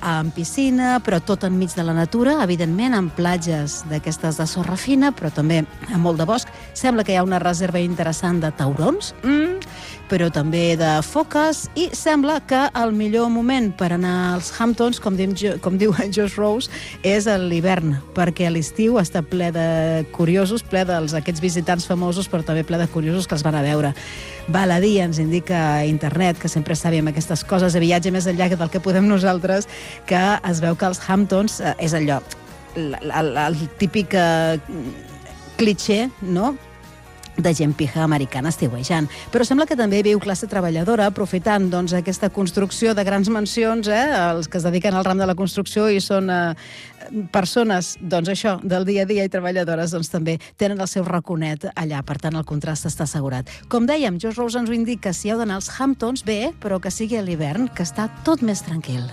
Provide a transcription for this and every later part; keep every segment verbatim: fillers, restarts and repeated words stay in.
amb piscina, però tot enmig de la natura, evidentment, amb platges d'aquestes de sorra fina, però també amb molt de bosc. Sembla que hi ha una reserva interessant de taurons, mm, però també de foques, i sembla que el millor moment per anar als Hamptons, com diu, com diu Josh Rose, és a l'hivern, perquè a l'estiu està ple de curiosos, ple dels aquests visitants famosos, però també ple de curiosos que els van a veure. Baladí ens indica a internet, que sempre sabíem aquestes coses de viatge més enllà del que podem nosaltres, que es veu que els Hamptons eh, és allò, el, el, el típic eh, cliché, no?, de gent pija americana estiuejant. Però sembla que també viu classe treballadora, aprofitant doncs, aquesta construcció de grans mansions, eh, els que es dediquen al ram de la construcció i són eh, persones, doncs això, del dia a dia i treballadores, doncs també tenen el seu raconet allà, per tant el contrast està assegurat. Com dèiem, Josh Rose ens ho indica, si heu d'anar als Hamptons, bé, però que sigui a l'hivern, que està tot més tranquil.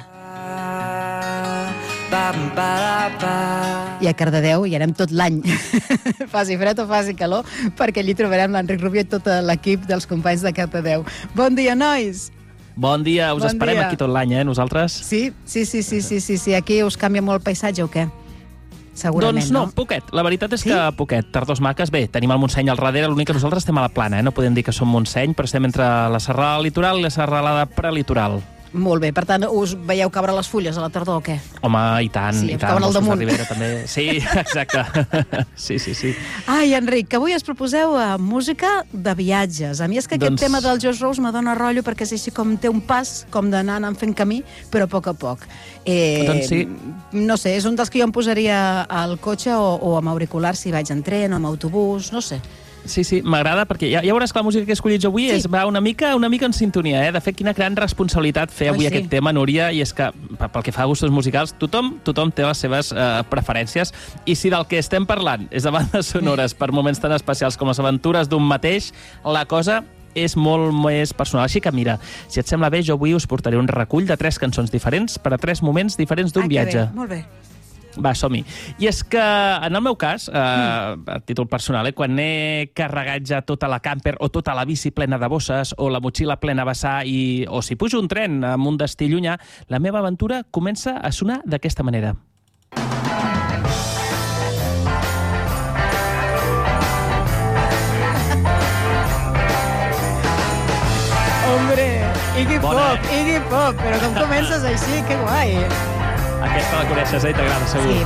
I a Cardedeu hi anem tot l'any, faci fred o faci calor, perquè allí trobarem l'Enric Rubio i tot l'equip dels companys de Cardedeu. Bon dia, nois! Bon dia, us bon esperem dia. Aquí tot l'any, eh, nosaltres? Sí, sí, sí, sí, sí, sí, sí. Aquí us canvia molt el paisatge o què? Segurament, doncs no, no? poquet. La veritat és sí? que poquet. Tardors maques, bé, tenim el Montseny al darrere, l'únic que nosaltres estem a la plana, eh? No podem dir que som Montseny, però estem entre la serralada litoral i la serralada prelitoral. Molt bé, per tant, us veieu caure les fulles a la tardor o què? Home, i tant, sí, i tant. cauen al damunt. Ribera, també. Sí, exacte. Sí, sí, sí. Ai, Enric, que avui es proposeu uh, música de viatges. A mi és que aquest doncs... tema del Josh Rose me dona rotllo perquè és així com té un pas, com d'anar anant fent camí, però a poc a poc. Eh, doncs sí. No sé, és un dels que jo em posaria al cotxe o, o amb auriculars si vaig en tren o amb autobús, no sé. Sí, sí, m'agrada perquè ja, ja veuràs que la música que he escollit jo avui sí. és, va una mica, una mica en sintonia, eh? De fet, quina gran responsabilitat fer avui oh, sí. aquest tema, Núria, i és que, pel que fa a gustos musicals, tothom, tothom té les seves eh, preferències, i si del que estem parlant és de bandes sonores per moments tan especials com les aventures d'un mateix, la cosa és molt més personal. Així que, mira, si et sembla bé, jo avui us portaré un recull de tres cançons diferents per a tres moments diferents d'un ah, viatge. Bé, molt bé. Va, som-hi. I és que, en el meu cas, eh, a títol personal, eh, quan he carregat ja tota la camper o tota la bici plena de bosses o la motxilla plena a vessar i, o si pujo un tren amb un destí llunyà, la meva aventura comença a sonar d'aquesta manera. Hombre, Iggy Bona. Pop, Iggy Pop, però com comences així? Que guai! Aquesta la coneixes, eh? T'agrada, segur. Sí.